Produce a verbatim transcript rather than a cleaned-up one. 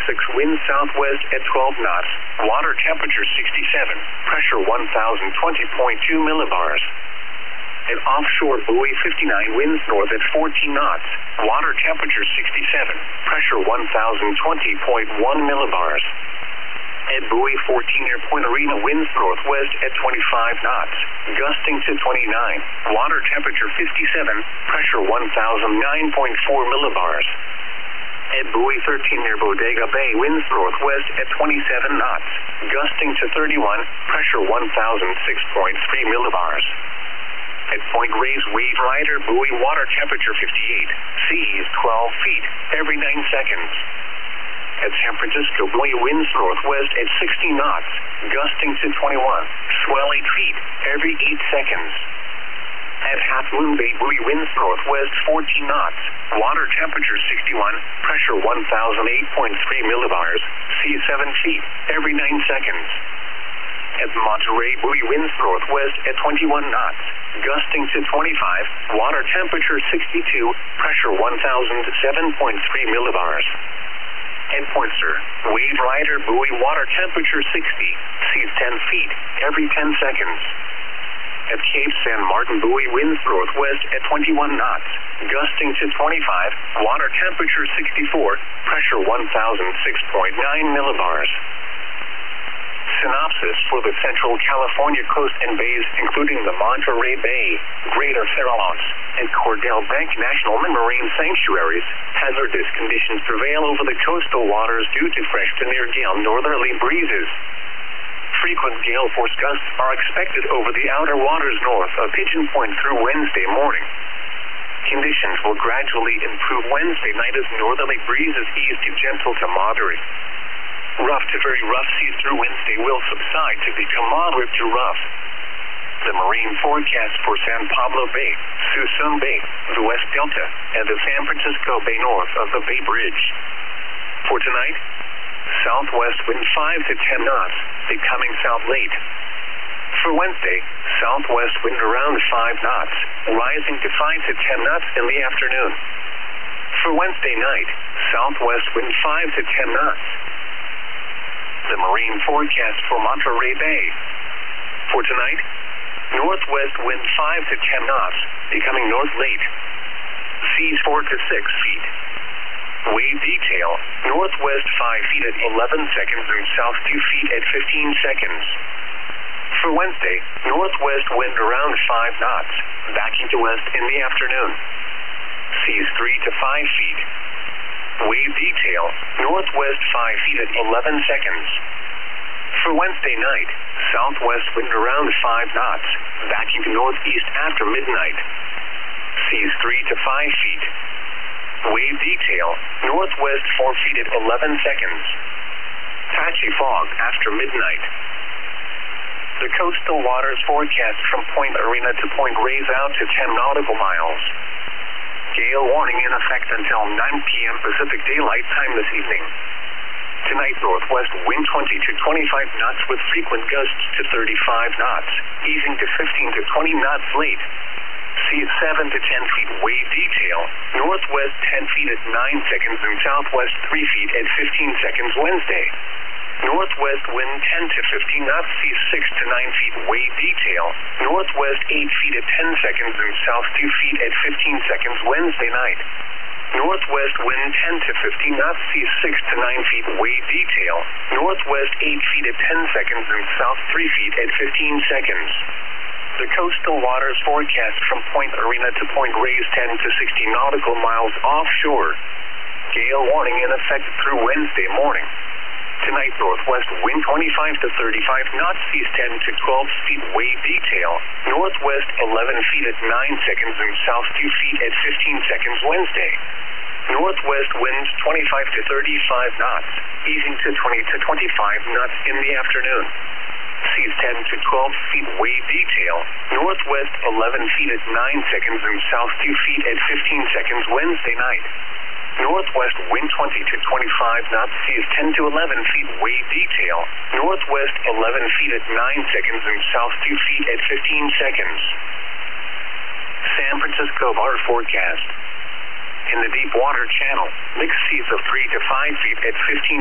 six, wind southwest at twelve knots, water temperature sixty-seven, pressure one thousand twenty point two millibars. At offshore buoy fifty-nine, winds north at fourteen knots, water temperature sixty-seven, pressure one thousand twenty point one millibars. At buoy fourteen near Point Arena, winds northwest at twenty-five knots, gusting to twenty-nine, water temperature fifty-seven, pressure one thousand nine point four millibars. At buoy thirteen near Bodega Bay, winds northwest at twenty-seven knots, gusting to thirty-one, pressure one thousand six point three millibars. At Point Reyes, wave rider, buoy, water temperature fifty-eight, seas twelve feet every nine seconds. At San Francisco, buoy, winds northwest at sixty knots, gusting to twenty-one, swell eight feet every eight seconds. At Half Moon Bay, buoy, winds northwest fourteen knots, water temperature sixty-one, pressure one thousand eight point three millibars, sea seven feet every nine seconds. At Monterey, buoy, winds northwest at twenty-one knots, gusting to twenty-five, water temperature sixty-two, pressure one thousand seven point three millibars. At Point Sur, wave rider, buoy, water temperature sixty, seas ten feet every ten seconds. At Cape San Martin, buoy, winds northwest at twenty-one knots, gusting to twenty-five, water temperature sixty-four, pressure one thousand six point nine millibars. Synopsis for the Central California coast and bays, including the Monterey Bay, Greater Farallones, and Cordell Bank National Marine Sanctuaries. Hazardous conditions prevail over the coastal waters due to fresh to near gale northerly breezes. Frequent gale force gusts are expected over the outer waters north of Pigeon Point through Wednesday morning. Conditions will gradually improve Wednesday night as northerly breezes ease to gentle to moderate. Rough to very rough seas through Wednesday will subside to become moderate to rough. The marine forecast for San Pablo Bay, Suisun Bay, the West Delta, and the San Francisco Bay north of the Bay Bridge. For tonight, southwest wind five to ten knots, becoming south late. For Wednesday, southwest wind around five knots, rising to five to ten knots in the afternoon. For Wednesday night, southwest wind five to ten knots. The marine forecast for Monterey Bay. For tonight, northwest wind five to ten knots, becoming north late. Seas four to six feet. Wave detail, northwest five feet at eleven seconds and south two feet at fifteen seconds. For Wednesday, northwest wind around five knots, backing to west in the afternoon. Seas three to five feet. Wave detail, northwest five feet at eleven seconds. For Wednesday night, southwest wind around five knots, backing to northeast after midnight. Seas three to five feet. Wave detail, northwest four feet at eleven seconds. Patchy fog after midnight. The coastal waters forecast from Point Arena to Point Reyes out to ten nautical miles. Gale warning in effect until nine p.m. Pacific Daylight Time this evening. Tonight, northwest wind twenty to twenty-five knots with frequent gusts to thirty-five knots, easing to fifteen to twenty knots late. Seas seven to ten feet. Wave detail, northwest ten feet at nine seconds and southwest three feet at fifteen seconds Wednesday. Northwest wind ten to fifteen knots, seas six to nine feet. Wave detail, northwest eight feet at ten seconds and south two feet at fifteen seconds Wednesday night. Northwest wind ten to fifteen knots, seas six to nine feet. Wave detail, northwest eight feet at ten seconds and south three feet at fifteen seconds. The coastal waters forecast from Point Arena to Point Reyes ten to sixty nautical miles offshore. Gale warning in effect through Wednesday morning. Tonight, northwest wind twenty-five to thirty-five knots, seas ten to twelve feet. Wave detail, northwest eleven feet at nine seconds and south two feet at fifteen seconds Wednesday. Northwest winds twenty-five to thirty-five knots, easing to twenty to twenty-five knots in the afternoon. Seas ten to twelve feet. Wave detail, northwest eleven feet at nine seconds and south two feet at fifteen seconds Wednesday night. Northwest wind twenty to twenty-five knots, seas ten to eleven feet. Wave detail, northwest eleven feet at nine seconds and south two feet at fifteen seconds. San Francisco water forecast. In the deep water channel, mixed seas of three to five feet at fifteen